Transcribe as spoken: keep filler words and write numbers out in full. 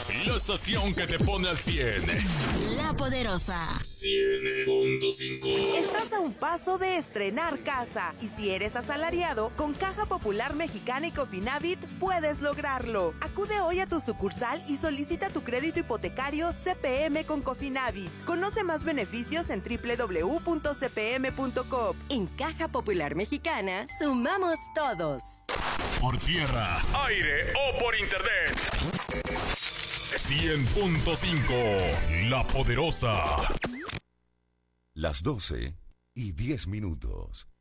La estación que te pone al cien. La Poderosa. cien punto cinco. Estás a un paso de estrenar casa. Y si eres asalariado, con Caja Popular Mexicana y Cofinavit puedes lograrlo. Acude hoy a tu sucursal y solicita tu crédito hipotecario C P M con Cofinavit. Conoce más beneficios en doble u doble u doble u punto c p m punto com. En Caja Popular Mexicana, sumamos todos. Por tierra, aire o por internet. cien punto cinco. La Poderosa. Las doce y diez minutos.